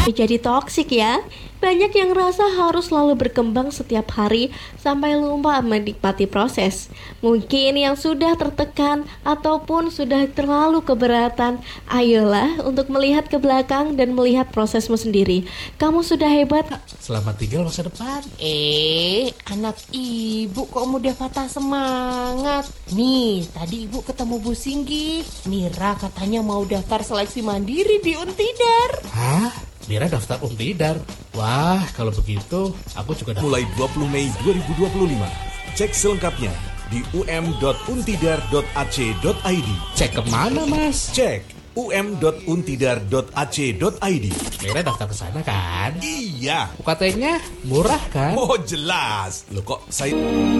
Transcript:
Jadi toksik ya. Banyak yang rasa harus selalu berkembang setiap hari sampai lupa menikmati proses. Mungkin yang sudah tertekan ataupun sudah terlalu keberatan, ayolah untuk melihat ke belakang dan melihat prosesmu sendiri. Kamu sudah hebat. Selamat tinggal masa depan. Anak ibu kok mudah patah semangat. Nih, tadi ibu ketemu Bu Singgi. Mira katanya mau daftar seleksi mandiri di Untidar. Hah? Mira daftar Untidar? Wah, kalau begitu aku juga daftar. Mulai 20 Mei 2025. Cek selengkapnya di um.untidar.ac.id. Cek kemana, Mas? Cek um.untidar.ac.id. Mira daftar ke sana kan? Iya. UKT-nya murah kan? Oh jelas. Loh kok saya...